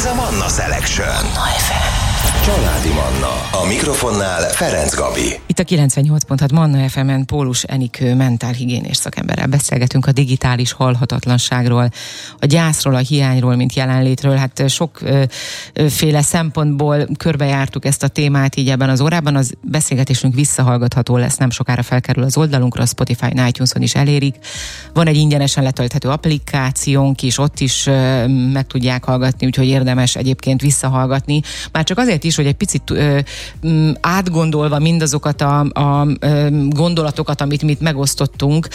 Ez a Manna Selection. Manna FM. Családi Manna. A mikrofonnál Ferenc Gabi. Itt a 98.6 Manna FM-en Pólus Enikő mentálhigiénés szakemberrel beszélgetünk a digitális halhatatlanságról, a gyászról, a hiányról, mint jelenlétről. Hát sokféle szempontból körbejártuk ezt a témát így ebben az órában. Az beszélgetésünk visszahallgatható lesz, nem sokára felkerül az oldalunkra, a Spotify-n, iTunes-on is elérik. Van egy ingyenesen letölthető applikációnk is, ott is meg tudják hallgatni, úgyhogy érdemes egyébként visszahallgatni. Már csak azért is, hogy egy picit átgondolva mindazokat a gondolatokat, amit mi megosztottunk,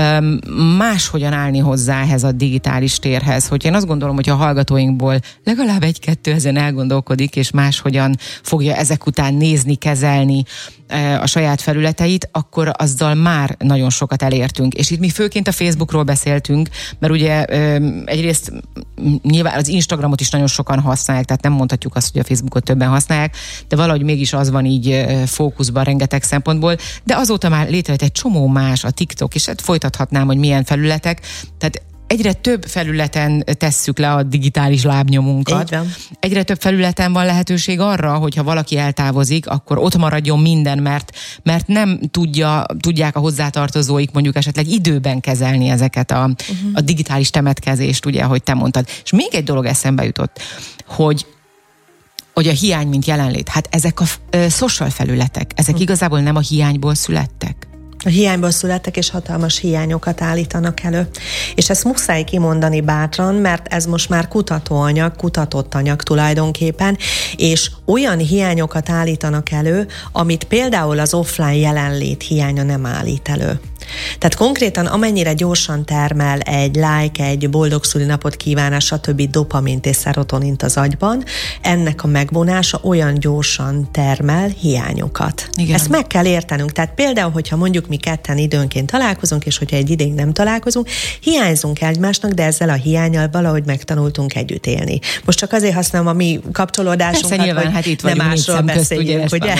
máshogyan állni hozzá ehhez a digitális térhez. Hogy én azt gondolom, hogy a hallgatóinkból legalább egy-kettő ezen elgondolkodik, és máshogyan fogja ezek után nézni, kezelni a saját felületeit, akkor azzal már nagyon sokat elértünk. És itt mi főként a Facebookról beszéltünk, mert ugye egyrészt nyilván az Instagramot is nagyon sokan használják, tehát nem mondhatjuk azt, hogy a Facebookot többen használják, de valahogy mégis az van így fókuszban rengeteg szempontból, de azóta már létrejött egy csomó más, a TikTok, és hát folytathatnám, hogy milyen felületek, tehát egyre több felületen tesszük le a digitális lábnyomunkat. Egyre több felületen van lehetőség arra, hogyha valaki eltávozik, akkor ott maradjon minden, mert nem tudják a hozzátartozóik mondjuk esetleg időben kezelni ezeket a digitális temetkezést, ugye, ahogy te mondtad. És még egy dolog eszembe jutott, hogy a hiány, mint jelenlét. Hát ezek a social felületek, ezek igazából nem a hiányból születtek. A hiányból születtek, és hatalmas hiányokat állítanak elő. És ezt muszáj kimondani bátran, mert ez most már kutatóanyag, kutatott anyag tulajdonképpen, és olyan hiányokat állítanak elő, amit például az offline jelenlét hiánya nem állít elő. Tehát konkrétan amennyire gyorsan termel egy like, egy boldog szülinapot kívánás, stb. Dopamint és szerotonint az agyban, ennek a megvonása olyan gyorsan termel hiányokat. Igen. Ezt meg kell értenünk. Tehát például, hogyha mondjuk mi ketten időnként találkozunk, és hogyha egy ideig nem találkozunk, hiányzunk egymásnak, de ezzel a hiánnyal valahogy megtanultunk együtt élni. Most csak azért használom a mi kapcsolódásunkat, persze, nyilván, hogy hát itt nem másról beszéljünk, ugye?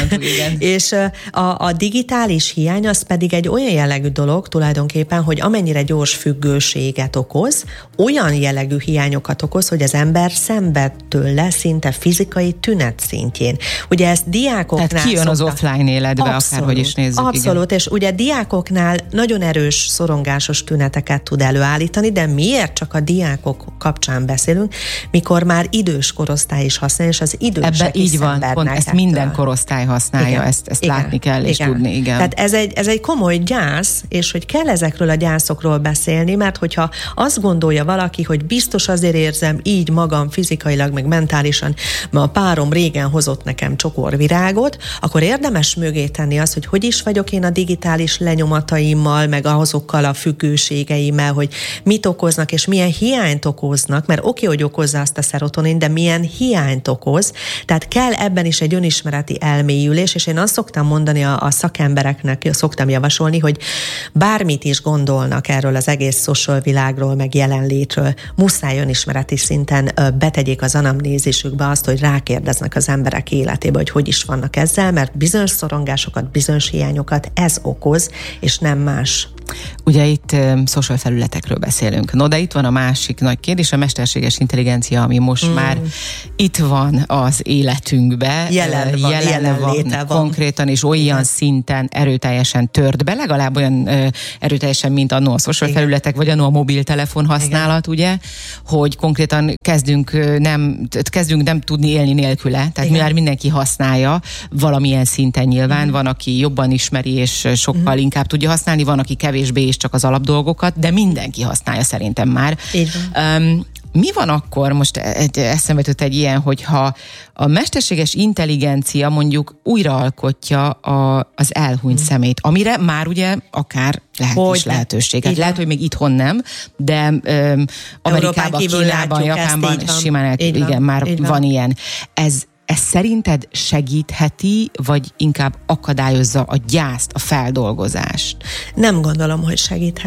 És a digitális hiány az pedig egy olyan jellegű dolog tulajdonképpen, hogy amennyire gyors függőséget okoz, olyan jellegű hiányokat okoz, hogy az ember szenved tőle szinte fizikai tünet szintjén. Ugye ezt diákoknál... Tehát kijön az offline életbe, akárhogy is nézzük. Abszolút, igen. És ugye diákoknál nagyon erős szorongásos tüneteket tud előállítani, de miért csak a diákok kapcsán beszélünk, mikor már idős korosztály is használja, és az idősek is szenvednek. Így van, pont ezt minden korosztály használja, igen, ezt igen, látni kell, és igen, tudni, igen. Tehát ez egy komoly gyász, és hogy kell ezekről a gyászokról beszélni, mert hogyha azt gondolja valaki, hogy biztos azért érzem így magam fizikailag, meg mentálisan, mert a párom régen hozott nekem csokorvirágot, akkor érdemes mögé tenni azt, hogy is vagyok én a digitális lenyomataimmal, meg azokkal a függőségeimmel, hogy mit okoznak, és milyen hiányt okoznak, mert oké, hogy okozza azt a szerotonin, de milyen hiányt okoz. Tehát kell ebben is egy önismereti elmélyülés, és én azt szoktam mondani a szakembereknek, szoktam javasolni, hogy bármit is gondolnak erről az egész social világról, meg jelenlétről, muszáj önismereti szinten betegyék az anamnézisükbe azt, hogy rákérdeznek az emberek életébe, hogy is vannak ezzel, mert bizonyos szorongásokat, bizonyos hiányokat ez okoz, és nem más. Ugye itt social felületekről beszélünk. No, de itt van a másik nagy kérdés, a mesterséges intelligencia, ami most már itt van az életünkbe. Jelen van konkrétan, és olyan szinten erőteljesen tört be, legalább olyan erőteljesen, mint annó a social felületek, vagy annó a mobiltelefon használat, ugye, hogy konkrétan kezdünk nem tudni élni nélküle. Tehát már mindenki használja valamilyen szinten nyilván. Van, aki jobban ismeri, és sokkal inkább tudja használni, van, aki kevésbé is csak az alapdolgokat, de mindenki használja szerintem már. Mi van akkor, most eszembe jutott egy ilyen, hogyha a mesterséges intelligencia mondjuk újraalkotja az elhunyt személyt, amire már ugye akár lehet is lehetőség. Hát lehet, hogy még itthon nem, de Amerikában, Kínában, Japánban simán van ilyen. Ez szerinted segítheti, vagy inkább akadályozza a gyászt, a feldolgozást? Nem gondolom, hogy segítheti.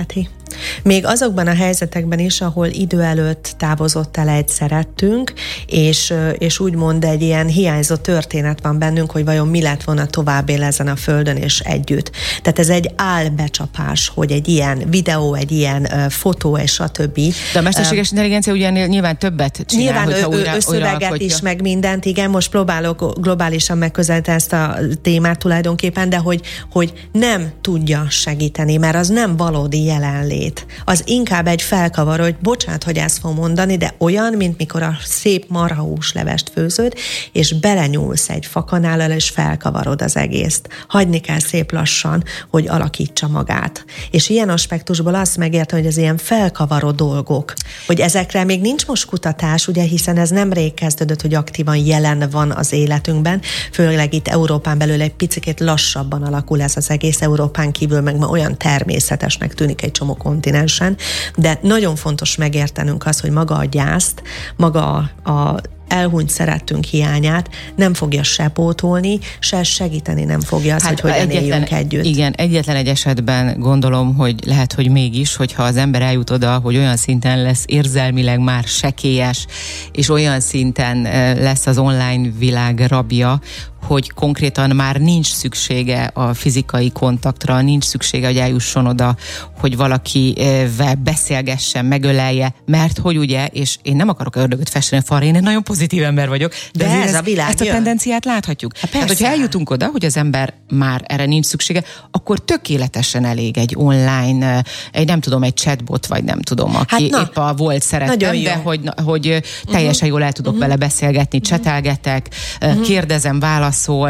Még azokban a helyzetekben is, ahol idő előtt távozott el egy szerettünk, és úgymond egy ilyen hiányzó történet van bennünk, hogy vajon mi lett volna tovább él ezen a földön és együtt. Tehát ez egy álbecsapás, hogy egy ilyen videó, egy ilyen fotó és a többi. De a mesterséges intelligencia ugye nyilván többet csinál, nyilván hogyha újra szöveget is, meg mindent, igen, most próbálok globálisan megközelíteni ezt a témát tulajdonképpen, de hogy nem tudja segíteni, mert az nem valódi jelenlét. Az inkább egy felkavaró, hogy bocsánat, hogy ezt fogom mondani, de olyan, mint mikor a szép marhahúslevest főzöd, és belenyúlsz egy fakanállal, és felkavarod az egészt. Hagyni kell szép lassan, hogy alakítsa magát. És ilyen aspektusból azt megértem, hogy ez ilyen felkavaró dolgok, hogy ezekre még nincs most kutatás, ugye, hiszen ez nemrég kezdődött, hogy aktívan jelen van az életünkben, főleg itt Európán belül egy picit lassabban alakul ez az egész, Európán kívül meg ma olyan természetesnek tűnik egy csomó kontinensen, de nagyon fontos megértenünk azt, hogy maga a gyászt, maga a elhunyt szerettünk hiányát nem fogja se pótolni, se segíteni nem fogja azt, hogy hogyan éljünk együtt. Igen, egyetlen egy esetben gondolom, hogy lehet, hogy mégis, hogyha az ember eljut oda, hogy olyan szinten lesz érzelmileg már sekélyes, és olyan szinten lesz az online világ rabja, hogy konkrétan már nincs szüksége a fizikai kontaktra, nincs szüksége, hogy eljusson oda, hogy valakivel beszélgessen, megölelje, mert hogy ugye, és én nem akarok ördögöt festeni a falra, én egy nagyon pozitív ember vagyok, de ez a világ ezt a tendenciát láthatjuk. Tehát, hogyha eljutunk oda, hogy az ember már erre nincs szüksége, akkor tökéletesen elég egy online, egy chatbot, vagy nem tudom, aki épp a volt szerettem, de hogy teljesen jól el tudok vele beszélgetni, csetelgetek, kérdezem, válaszol.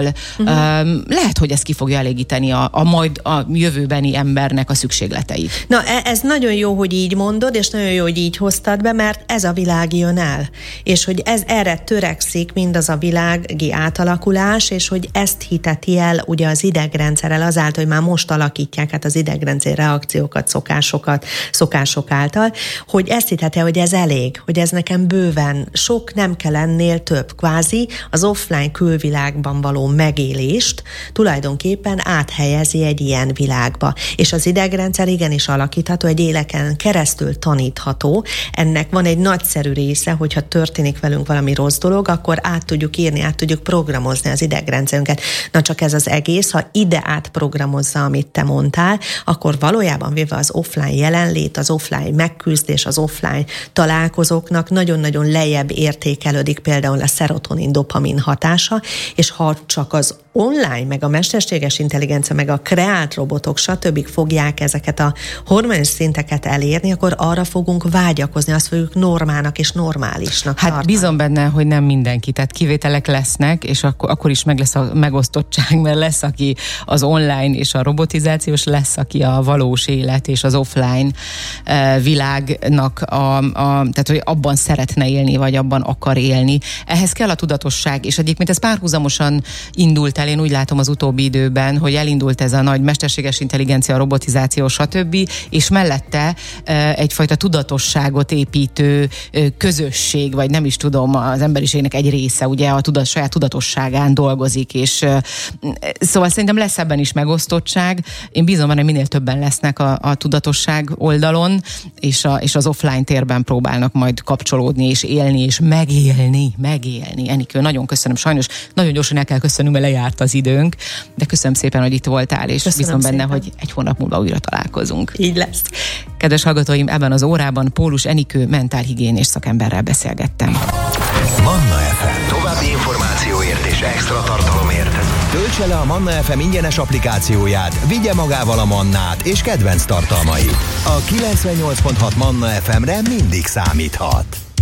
Lehet, hogy ez ki fogja elégíteni majd a jövőbeni embernek a szükségleteit. Na, ez nagyon jó, hogy így mondod, és nagyon jó, hogy így hoztad be, mert ez a világ jön el. És hogy erre törekszik mindaz a világi átalakulás, és hogy ezt hiteti el ugye az idegrendszerrel azáltal, hogy már most alakítják át az idegrendszer reakciókat, szokások által, hogy ezt hiteti el, hogy ez elég, hogy ez nekem bőven sok, nem kell ennél több. Kvázi az offline külvilágban való megélést tulajdonképpen áthelyezi egy ilyen világba. És az idegrendszer igenis alakítható, egy éleken keresztül tanítható. Ennek van egy nagyszerű része, hogyha történik velünk valami rossz dolog, akkor át tudjuk írni, át tudjuk programozni az idegrendszerünket. Na csak ez az egész, ha ide átprogramozza, amit te mondtál, akkor valójában véve az offline jelenlét, az offline megküzdés, az offline találkozóknak nagyon-nagyon lejjebb értékelődik például a szerotonin, dopamin hatása, és ha csak az online, meg a mesterséges intelligencia, meg a kreált robotok, stb. Fogják ezeket a hormonis szinteket elérni, akkor arra fogunk vágyakozni, azt fogjuk normának és normálisnak tartani. Bízom benne, hogy nem mindenki, tehát kivételek lesznek, és akkor is meg lesz a megosztottság, mert lesz, aki az online és a robotizációs, lesz, aki a valós élet és az offline világnak, tehát hogy abban szeretne élni, vagy abban akar élni. Ehhez kell a tudatosság, és egyébként ez párhuzamosan indult el, én úgy látom az utóbbi időben, hogy elindult ez a nagy mesterséges intelligencia, robotizáció, stb., és mellette egyfajta tudatosságot építő közösség, vagy nem is tudom, az emberiségnek egy része ugye a saját tudatosságán dolgozik, és szóval szerintem lesz ebben is megosztottság. Én bízom benne, hogy minél többen lesznek a tudatosság oldalon, és az offline térben próbálnak majd kapcsolódni, és élni, és megélni. Enikő, nagyon köszönöm, sajnos nagyon gyorsan el kell köszönnünk, mert lejárt az időnk, de köszönöm szépen, hogy itt voltál, és bízom benne, hogy egy hónap múlva újra találkozunk. Így lesz. Kedves hallgatóim, ebben az órában Pólus Enikő mentálhigiénés szakemberrel beszélgettem. Manna FM. További információért és extra tartalomért töltse le a Manna FM ingyenes applikációját, vigye magával a Mannát és kedvenc tartalmait. A 98.6 Manna FM-re mindig számíthat.